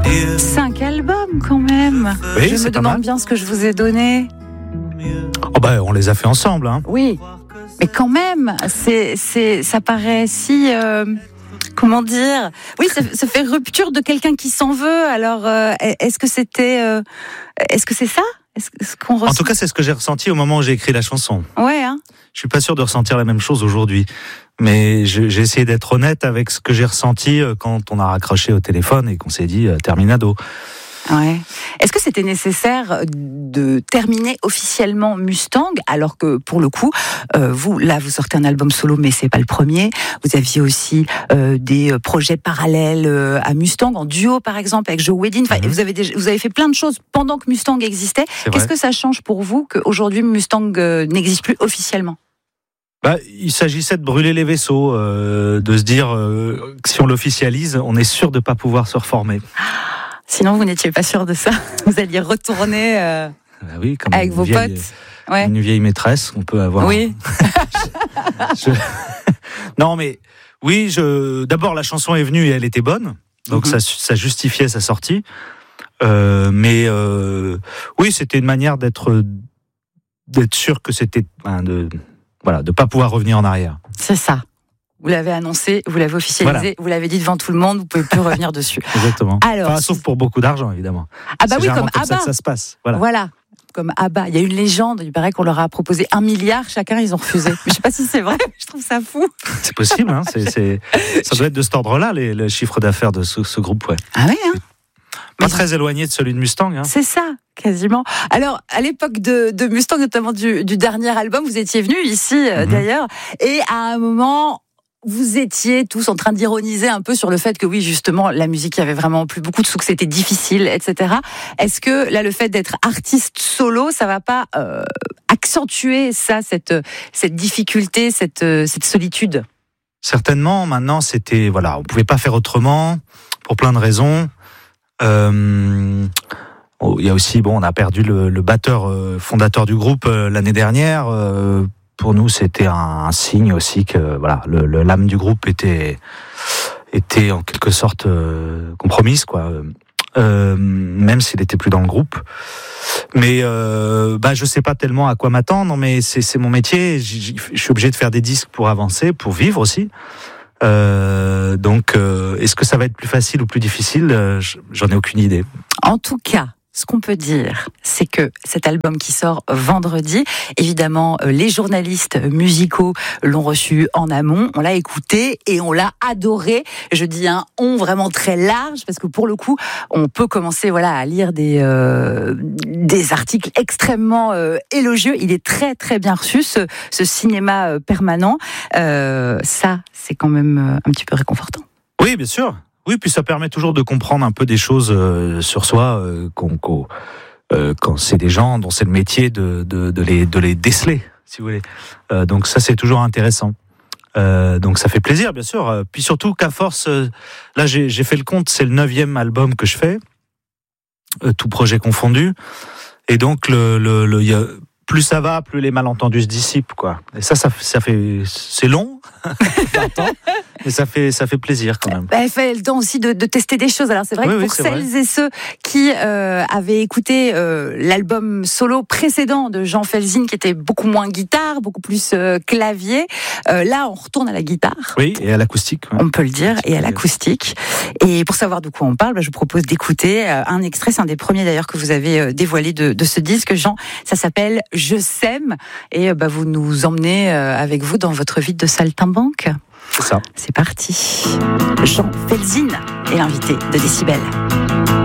5 albums quand même. Oui, je me demande bien ce que je vous ai donné. Oh bah, on les a fait ensemble. Hein. Oui, mais quand même, ça paraît si... comment dire ? Oui, ça fait rupture de quelqu'un qui s'en veut. Alors, est-ce que c'était... est-ce que c'est ça ? Est-ce qu'on ressent... En tout cas, c'est ce que j'ai ressenti au moment où j'ai écrit la chanson. Ouais, hein. Je suis pas sûr de ressentir la même chose aujourd'hui. Mais j'ai essayé d'être honnête avec ce que j'ai ressenti quand on a raccroché au téléphone et qu'on s'est dit terminado. Ouais. Est-ce que c'était nécessaire de terminer officiellement Mustang, alors que pour le coup, vous sortez un album solo, mais c'est pas le premier. Vous aviez aussi des projets parallèles à Mustang, en duo par exemple avec Joe Wedin. Enfin, vous avez fait plein de choses pendant que Mustang existait. Qu'est-ce que ça change pour vous qu'aujourd'hui Mustang n'existe plus officiellement ? Il s'agissait de brûler les vaisseaux, de se dire que si on l'officialise, on est sûr de pas pouvoir se reformer. Sinon, vous n'étiez pas sûr de ça. Vous alliez retourner comme avec vos potes. Ouais. Une vieille maîtresse, on peut avoir. Oui. Non, mais oui, d'abord la chanson est venue et elle était bonne, donc ça justifiait sa sortie. Mais oui, c'était une manière d'être sûr que c'était de pas pouvoir revenir en arrière. C'est ça. Vous l'avez annoncé, vous l'avez officialisé, vous l'avez dit devant tout le monde, vous pouvez plus revenir dessus. Exactement. Alors, sauf pour beaucoup d'argent, évidemment. Ah bah oui, comme ça ABBA. que ça se passe. Voilà. Comme ABBA. Il y a une légende, il paraît qu'on leur a proposé 1 milliard, chacun ils ont refusé. Mais je sais pas si c'est vrai, je trouve ça fou. C'est possible, hein. Ça doit être de cet ordre-là, le chiffre d'affaires de ce groupe, ouais. Ah ouais, hein. Pas très éloigné de celui de Mustang. Hein. C'est ça, quasiment. Alors, à l'époque de Mustang, notamment du dernier album, vous étiez venus ici, d'ailleurs, et à un moment... Vous étiez tous en train d'ironiser un peu sur le fait que oui, justement, la musique avait vraiment plus beaucoup de sous, que c'était difficile, etc. Est-ce que là, le fait d'être artiste solo, ça va pas accentuer ça, cette difficulté, cette solitude ? Certainement. Maintenant, on pouvait pas faire autrement pour plein de raisons. Il y a aussi, on a perdu le batteur fondateur du groupe l'année dernière. Pour nous, c'était un signe aussi que l'âme du groupe était en quelque sorte compromise, quoi. Même s'il était plus dans le groupe. Mais je sais pas tellement à quoi m'attendre, mais c'est mon métier. Je suis obligé de faire des disques pour avancer, pour vivre aussi. Donc, est-ce que ça va être plus facile ou plus difficile ? J'en ai aucune idée. En tout cas, ce qu'on peut dire, c'est que cet album qui sort vendredi, évidemment, les journalistes musicaux l'ont reçu en amont, on l'a écouté et on l'a adoré. Je dis un « on » vraiment très large, parce que pour le coup, on peut commencer à lire des articles extrêmement élogieux. Il est très très bien reçu, ce cinéma permanent. Ça, c'est quand même un petit peu réconfortant. Oui, bien sûr. Oui, puis ça permet toujours de comprendre un peu des choses sur soi quand c'est des gens dont c'est le métier de les déceler, si vous voulez. Donc ça, c'est toujours intéressant. Donc ça fait plaisir, bien sûr. Puis surtout qu'à force, là j'ai fait le compte, c'est le 9e album que je fais, tout projet confondu. Et donc plus ça va, plus les malentendus se dissipent, quoi. Et ça fait, c'est long, mais ça fait plaisir quand même. Il fallait le temps aussi de tester des choses. Alors c'est vrai que pour celles et ceux qui avaient écouté l'album solo précédent de Jean Felzin, qui était beaucoup moins guitare, beaucoup plus clavier, là on retourne à la guitare. Oui, et à l'acoustique. Ouais. On peut le dire, et à l'acoustique. Et pour savoir de quoi on parle, je vous propose d'écouter un extrait, c'est un des premiers d'ailleurs que vous avez dévoilé de ce disque, Jean. Ça s'appelle Je sème, et vous nous emmenez avec vous dans votre vie de saltimbanque. C'est ça. C'est parti. Jean Felzin est l'invité de Décibel.